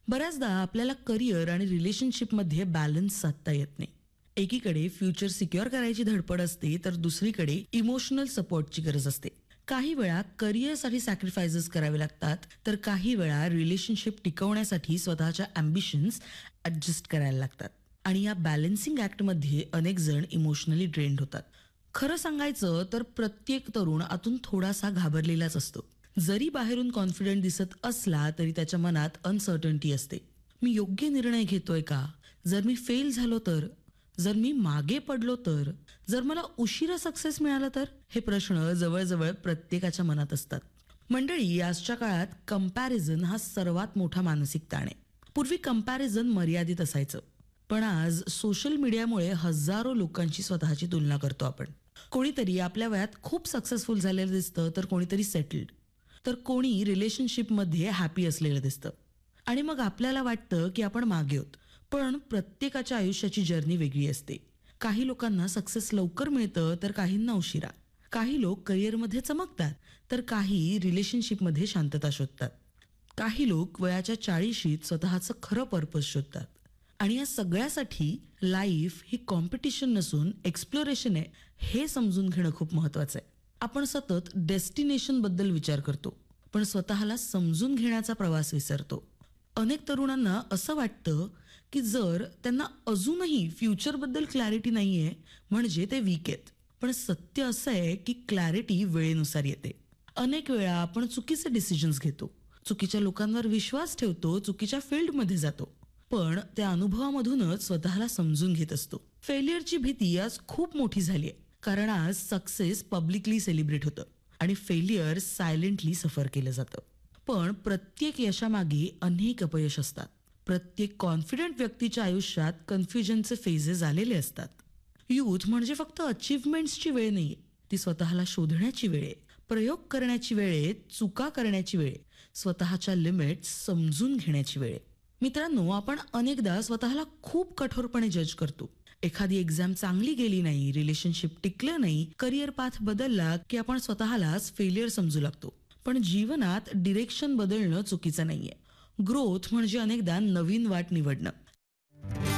बऱ्याचदा आपल्याला करिअर आणि रिलेशनशिपमध्ये बॅलन्स साधता येत नाही. एकीकडे फ्युचर सिक्युअर करायची धडपड असते, तर दुसरीकडे इमोशनल सपोर्टची गरज असते. काही वेळा करिअरसाठी सॅक्रिफायसेस करावे लागतात, तर काही वेळा रिलेशनशिप टिकवण्यासाठी स्वतःच्या अँबिशन्स ऍडजस्ट करायला लागतात. आणि या बॅलन्सिंग ऍक्टमध्ये अनेक जण इमोशनली ड्रेन्ड होतात. खरं सांगायचं तर प्रत्येक तरुण आतून थोडासा घाबरलेलाच असतो. जरी बाहेरून कॉन्फिडंट दिसत असला तरी त्याच्या मनात अनसर्टन्टी असते. मी योग्य निर्णय घेतोय का? जर मी फेल झालो तर? जर मी मागे पडलो तर? जर मला उशिरा सक्सेस मिळाला तर? हे प्रश्न जवळजवळ प्रत्येकाच्या मनात असतात. मंडळी, आजच्या काळात कंपॅरिझन हा सर्वात मोठा मानसिक ताण आहे. पूर्वी कंपॅरिझन मर्यादित असायचं, पण आज सोशल मीडियामुळे हजारो लोकांची स्वतःची तुलना करतो आपण. कोणीतरी आपल्या वयात खूप सक्सेसफुल झालेलं दिसतं, तर कोणीतरी सेटल्ड, तर कोणी रिलेशनशिपमध्ये हॅपी असलेलं दिसतं. आणि मग आपल्याला वाटतं की आपण मागे आहोत. पण प्रत्येकाच्या आयुष्याची जर्नी वेगळी असते. काही लोकांना सक्सेस लवकर मिळतं, तर काहींना उशिरा. काही लोक करिअरमध्ये चमकतात, तर काही रिलेशनशिपमध्ये शांतता शोधतात. काही लोक वयाच्या 40शीत स्वतःचं खरं पर्पज शोधतात. आणि या सगळ्यासाठी लाईफ ही कॉम्पिटिशन नसून एक्सप्लोरेशन आहे, हे समजून घेणं खूप महत्वाचं आहे. आपण सतत डेस्टिनेशन बद्दल विचार करतो, पण स्वतःला समजून घेण्याचा प्रवास विसरतो. अनेक तरुणांना असं वाटतं की जर त्यांना अजूनही फ्युचरबद्दल क्लॅरिटी नाहीये म्हणजे ते वीक आहेत. पण सत्य असं आहे की क्लॅरिटी वेळेनुसार येते. अनेक वेळा आपण चुकीचे डिसिजन्स घेतो, चुकीच्या लोकांवर विश्वास ठेवतो, चुकीच्या फील्डमध्ये जातो, पण त्या अनुभवामधूनच स्वतःला समजून घेत असतो. फेलियरची भीती आज खूप मोठी झाली आहे, कारण आज सक्सेस पब्लिकली सेलिब्रेट होतं आणि फेलियर सायलेंटली सफर केलं जातं. पण प्रत्येक यशामागे अनेक अपयश असतात. प्रत्येक कॉन्फिडंट व्यक्तीच्या आयुष्यात कन्फ्युजनचे फेजेस आलेले असतात. यूथ म्हणजे फक्त अचीव्हमेंट्सची वेळ नाहीये, ती स्वतःला शोधण्याची वेळ आहे, प्रयोग करण्याची वेळ आहे, चुका करण्याची वेळ आहे, स्वतःच्या लिमिट्स समजून घेण्याची वेळ आहे. मित्रांनो, आपण अनेकदा स्वतःला खूप कठोरपणे जज करतो. एखादी एक्झाम चांगली गेली नाही, रिलेशनशिप टिकलं नाही, करिअर पाथ बदलला की आपण स्वतःलाच फेलियर समजू लागतो. पण जीवनात डिरेक्शन बदलणं चुकीचं नाहीये. ग्रोथ म्हणजे अनेकदा नवीन वाट निवडणं.